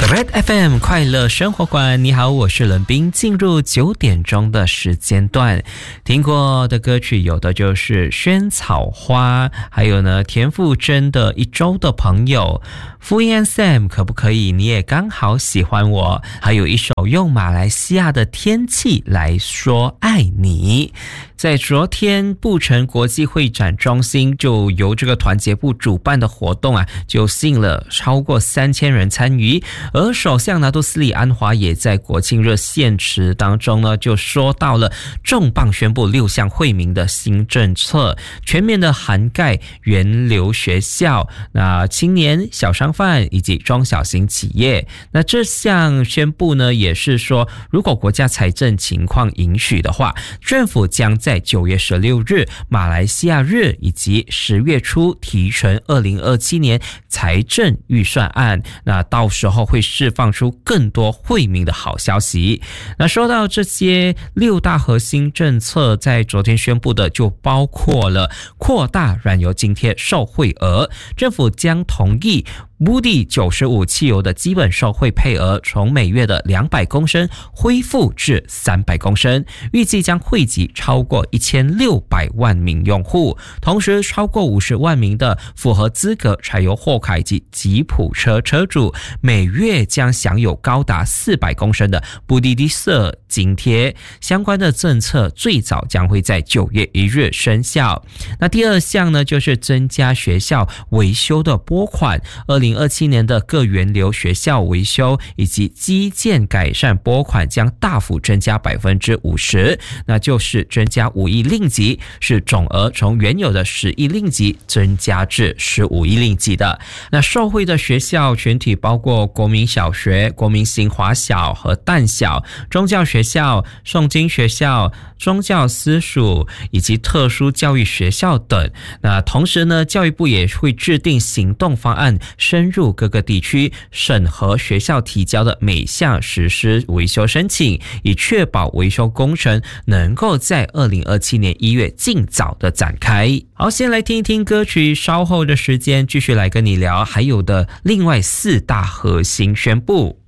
Red FM 快乐生活馆，你好，我是伦斌。进入9点钟的时间段，听过的歌曲有的就是萱草花，还有呢田馥甄的一周的朋友，傅燕 Sam 可不可以你也刚好喜欢我，还有一首用马来西亚的天气来说爱你。在昨天布城国际会展中心就由这个团结部主办的活动就吸引了超过3000人参与，而首相拿督斯里安华也在国庆日献词当中呢，就说到了重磅宣布6项惠民的新政策，全面的涵盖源流学校、青年、小商贩以及中小型企业。那这项宣布呢，也是说如果国家财政情况允许的话，政府将在9月16日马来西亚日以及10月初提成2027年财政预算案，那到时候会释放出更多惠民的好消息。那说到这些6大核心政策，在昨天宣布的就包括了扩大燃油津贴受惠额，政府将同意Budi 95汽油的基本受惠配额从每月的200公升恢复至300公升，预计将惠及超过1600万名用户，同时超过50万名的符合资格柴油货卡以及吉普车车主每月将享有高达400公升的 Budi Diesel 津贴。相关的政策最早将会在9月1日生效。那第二项呢，就是增加学校维修的拨款，2027年的各源流学校维修以及基建改善拨款将大幅增加 50%， 那就是增加5亿令吉，是总额从原有的10亿令吉增加至15亿令吉的。那受惠的学校群体包括国民小学、国民型华小和淡小、宗教学校、诵经学校、宗教私塾以及特殊教育学校等。那同时呢，教育部也会制定行动方案，深入各个地区审核学校提交的每项实施维修申请，以确保维修工程能够在2027年1月尽早的展开。好，先来听一听歌曲，稍后的时间继续来跟你聊还有的另外4大核心宣布。